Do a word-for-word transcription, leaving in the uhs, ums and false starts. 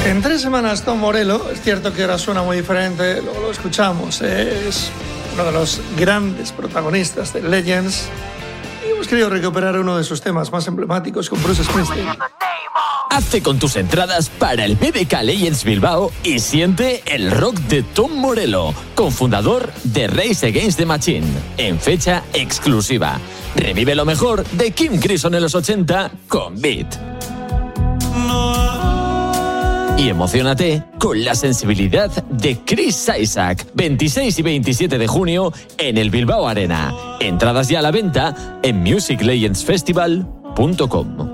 En tres semanas Tom Morello, es cierto que ahora suena muy diferente, lo, lo escuchamos, ¿eh? Es uno de los grandes protagonistas de Legends y hemos querido recuperar uno de sus temas más emblemáticos con Bruce Springsteen. Hazte con tus entradas para el B B K Legends Bilbao y siente el rock de Tom Morello, cofundador de Rage Against the Machine, en fecha exclusiva. Revive lo mejor de Kim Crimson en los ochenta con Beat. Y emocionate con la sensibilidad de Chris Isaak, veintiséis y veintisiete de junio en el Bilbao Arena. Entradas ya a la venta en music legends festival punto com.